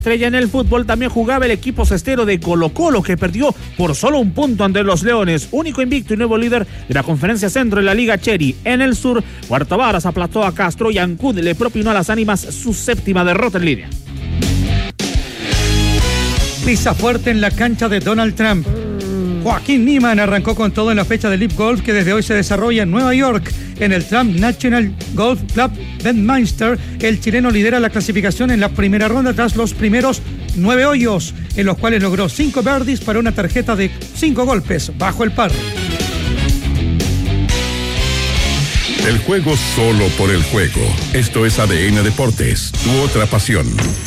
Estrella en el fútbol también jugaba el equipo cestero de Colo-Colo, que perdió por solo un punto ante los Leones, único invicto y nuevo líder de la Conferencia Centro en la Liga Cherry. En el sur, Puerto Varas aplastó a Castro y Ancud le propinó a las Ánimas su séptima derrota en línea. Pisa fuerte en la cancha de Donald Trump. Joaquín Niemann arrancó con todo en la fecha de LIV Golf, que desde hoy se desarrolla en Nueva York. En el Trump National Golf Club Bedminster, el chileno lidera la clasificación en la primera ronda tras los primeros 9 hoyos, en los cuales logró 5 birdies para una tarjeta de 5 golpes bajo el par. El juego solo por el juego. Esto es ADN Deportes, tu otra pasión.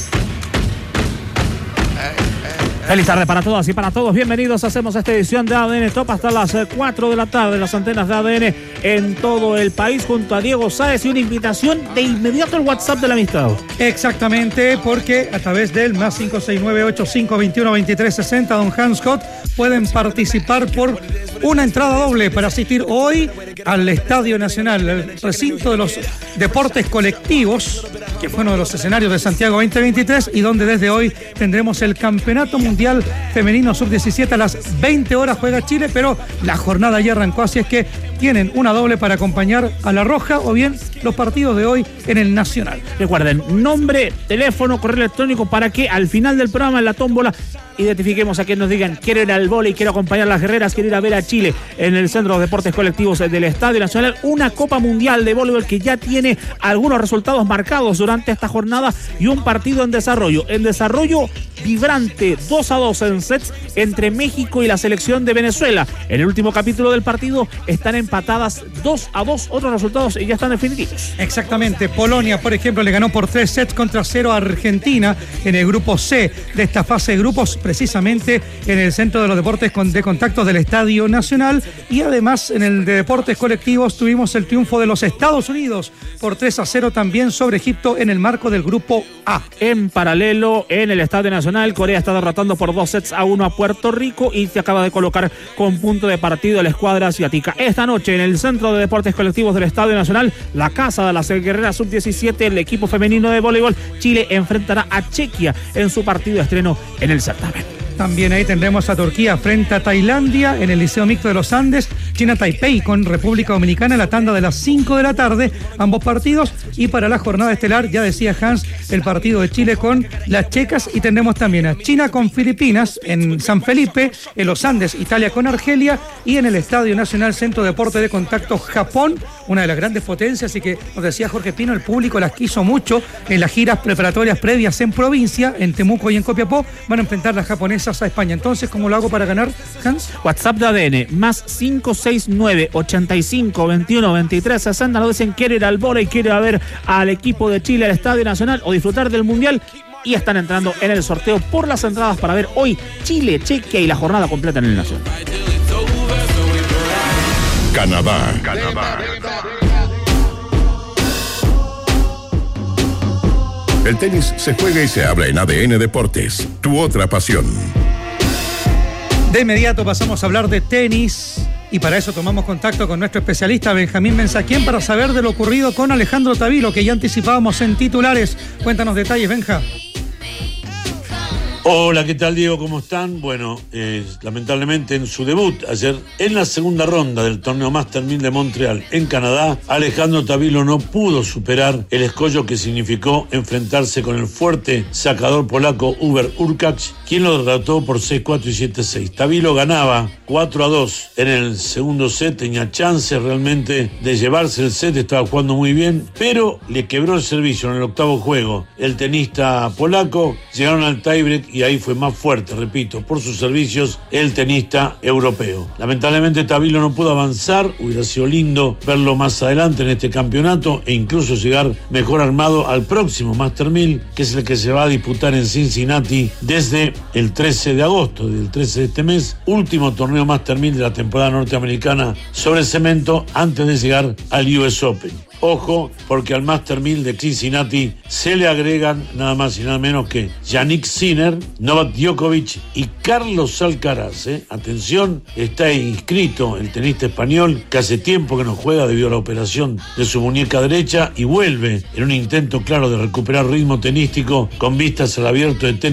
Feliz tarde para todas y para todos. Bienvenidos. Hacemos esta edición de ADN Top hasta las 4 de la tarde. Las antenas de ADN en todo el país junto a Diego Sáez y una invitación de inmediato al WhatsApp de la amistad. Exactamente, porque a través del más 569-8521-2360, don Hans Scott, pueden participar por una entrada doble para asistir hoy al Estadio Nacional, el recinto de los deportes colectivos, que fue uno de los escenarios de Santiago 2023 y donde desde hoy tendremos el Campeonato Mundial Femenino Sub-17 a las 20 horas juega Chile, pero la jornada ya arrancó, así es que tienen una doble para acompañar a La Roja o bien los partidos de hoy en el Nacional. Recuerden, nombre, teléfono, correo electrónico para que al final del programa en la tómbola identifiquemos a quienes nos digan: quiero ir al vóley, quiero acompañar a las guerreras, quiero ir a ver a Chile en el Centro de Deportes Colectivos del Estadio Nacional. Una Copa Mundial de Voleibol que ya tiene algunos resultados marcados durante esta jornada y un partido en desarrollo. En desarrollo vibrante, 2-2 en sets entre México y la selección de Venezuela. En el último capítulo del partido están empatadas 2-2. Otros resultados ya están definitivos. Exactamente. Polonia, por ejemplo, le ganó por 3-0 a Argentina en el grupo C de esta fase de grupos, precisamente en el Centro de los Deportes de Contacto del Estadio Nacional. Y además en el de Deportes Colectivos tuvimos el triunfo de los Estados Unidos por 3-0 también sobre Egipto en el marco del grupo A. En paralelo, en el Estadio Nacional, Corea está derrotando por 2-1 a Puerto Rico y se acaba de colocar con punto de partido la escuadra asiática. Esta noche en el Centro de Deportes Colectivos del Estadio Nacional, la casa de las guerreras sub-17, el equipo femenino de voleibol, Chile enfrentará a Chequia en su partido de estreno en el certamen. También ahí tendremos a Turquía frente a Tailandia en el Liceo Mixto de los Andes, China Taipei con República Dominicana en la tanda de las 5 de la tarde, ambos partidos. Y para la jornada estelar, ya decía Hans, el partido de Chile con las checas, y tendremos también a China con Filipinas en San Felipe, en los Andes, Italia con Argelia, y en el Estadio Nacional Centro de Deporte de Contacto Japón, una de las grandes potencias, y que nos decía Jorge Pino, el público las quiso mucho en las giras preparatorias previas en provincia, en Temuco y en Copiapó. Van a enfrentar las japonesas a España. Entonces, ¿cómo lo hago para ganar, Hans? WhatsApp de ADN, más 569-8521-2360. Nos dicen: quiero ir al vóley, quiero ir a ver al equipo de Chile al Estadio Nacional o disfrutar del Mundial. Y están entrando en el sorteo por las entradas para ver hoy Chile, Chequia y la jornada completa en el Nacional. Canadá. El tenis se juega y se habla en ADN Deportes, tu otra pasión. De inmediato pasamos a hablar de tenis y para eso tomamos contacto con nuestro especialista Benjamín Mensaquien para saber de lo ocurrido con Alejandro Tavilo, que ya anticipábamos en titulares. Cuéntanos detalles, Benja. Hola, ¿qué tal, Diego? ¿Cómo están? Bueno, lamentablemente en su debut ayer en la segunda ronda del torneo Master 1000 de Montreal en Canadá, Alejandro Tavilo no pudo superar el escollo que significó enfrentarse con el fuerte sacador polaco Hubert Hurkacz, quien lo derrotó por 6-4 y 7-6. Tavilo ganaba 4-2 en el segundo set, tenía chances realmente de llevarse el set, estaba jugando muy bien, pero le quebró el servicio en el octavo juego el tenista polaco, llegaron al tiebreak y ahí fue más fuerte, repito, por sus servicios el tenista europeo. Lamentablemente Tavilo no pudo avanzar, hubiera sido lindo verlo más adelante en este campeonato e incluso llegar mejor armado al próximo Master 1000, que es el que se va a disputar en Cincinnati desde el 13 de agosto, del 13 de este mes, último torneo Master 1000 de la temporada norteamericana sobre cemento antes de llegar al US Open. Ojo, porque al Master 1000 de Cincinnati se le agregan nada más y nada menos que Yannick Sinner, Novak Djokovic y Carlos Alcaraz. Atención, está inscrito el tenista español, que hace tiempo que no juega debido a la operación de su muñeca derecha, y vuelve en un intento claro de recuperar ritmo tenístico con vistas al abierto de tenis